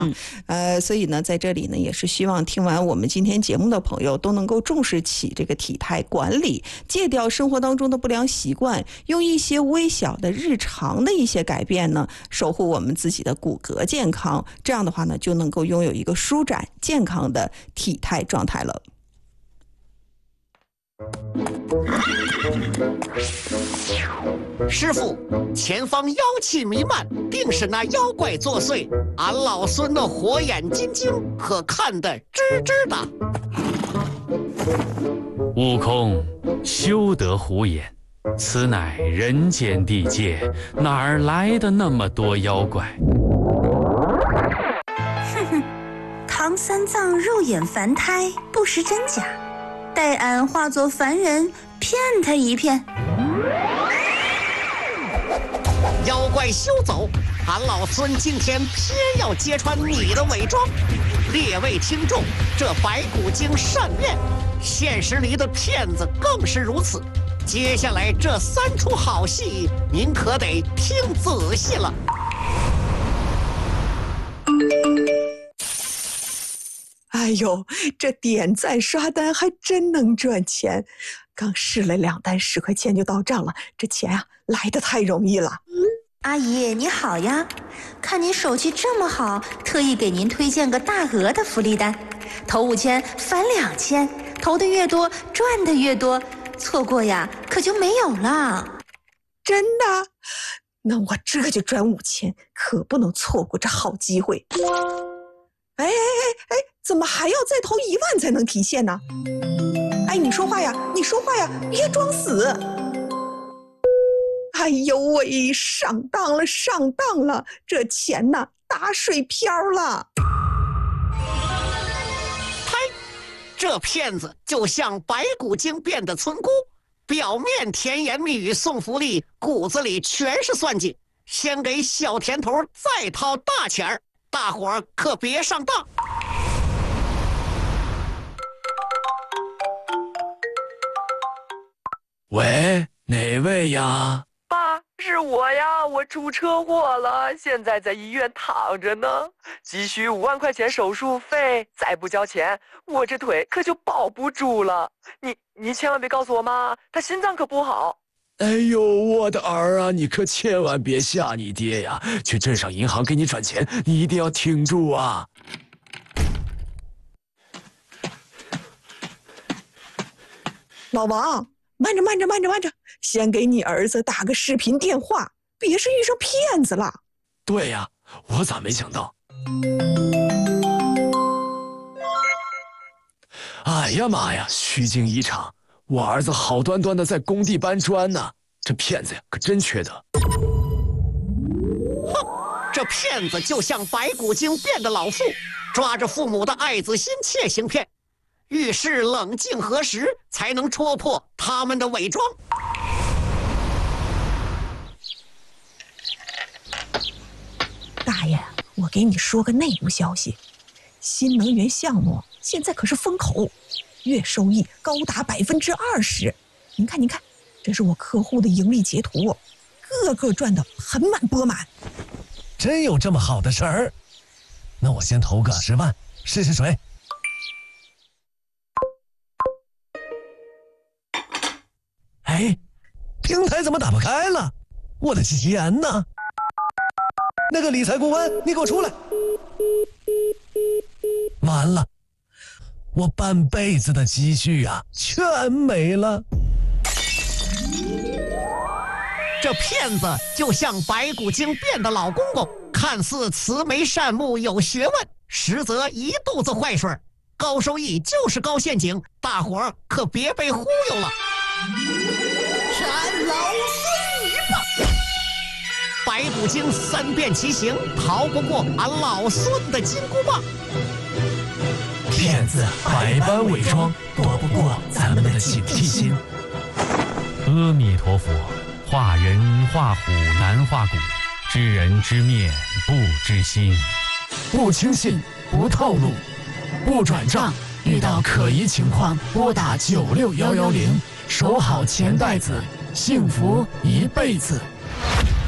所以呢，在这里呢，也是希望听完我们今天节目的朋友都能够重视起这个体态管理，戒掉生活当中的不良习惯，用一些微小的日常的一些改变呢，守护我们自己的骨骼健康。这样的话呢，就能够拥有一个舒展健康的体态状态了。 师傅，前方妖气弥漫，定是那妖怪作祟。俺老孙的火眼金睛可看得支支的。 悟空，休得胡言，此乃人间地界，哪儿来的那么多妖怪？ 哼哼，唐三藏肉眼凡胎，不识真假，待俺化作凡人，骗他一骗。 妖怪休走！俺老孙今天偏要揭穿你的伪装。列位听众，这白骨精善变，现实里的骗子更是如此。接下来这3出好戏，您可得听仔细了。 哎呦，这点赞刷单还真能赚钱！刚试了2单10块钱就到账了，这钱啊来得太容易了。 阿姨你好呀，看您手气这么好，特意给您推荐个大额的福利单，投5000返2000，投的越多赚的越多，错过呀可就没有了。 真的？那我这就转5000，可不能错过这好机会。哎，怎么还要再投1万才能提现呢？哎，你说话呀，别装死！哎呦喂，上当了，这钱呐打水漂了。 嗨，这骗子就像白骨精变的村姑，表面甜言蜜语送福利，骨子里全是算计。先给小甜头，再掏大钱儿，大伙儿可别上当。 喂，哪位呀？ 爸，是我呀，我出车祸了，现在在医院躺着呢，急需5万块钱手术费，再不交钱，我这腿可就保不住了。你千万别告诉我妈，她心脏可不好。 哎呦，我的儿啊，你可千万别吓你爹呀！去镇上银行给你转钱，你一定要挺住啊！ 老王，慢着，先给你儿子打个视频电话，别是遇上骗子了。 对呀，我咋没想到？哎呀妈呀，虚惊一场！我儿子好端端的在工地搬砖呢，这骗子呀可真缺德。 哼，这骗子就像白骨精变的老妇，抓着父母的爱子心切行骗。遇事冷静核实，才能戳破他们的伪装。 大爷，我给你说个内部消息，新能源项目现在可是风口，月收益高达20%。您看，这是我客户的盈利截图，个个赚得盆满钵满。 真有这么好的事儿？那我先投个10万试试水。哎，平台怎么打不开了？我的钱呢？那个理财顾问，你给我出来！完了，我半辈子的积蓄啊，全没了。 这骗子就像白骨精变的老公公，看似慈眉善目有学问，实则一肚子坏水。高收益就是高陷阱，大伙儿可别被忽悠了。斩老孙一棒！白骨精3变其形，逃不过俺老孙的金箍棒。 骗子百般伪装，躲不过咱们的警惕心。 阿弥陀佛，化人化虎难化骨，知人知面不知心。 不轻信，不透露，不转账，遇到可疑情况拨打96110，守好钱袋子，幸福一辈子。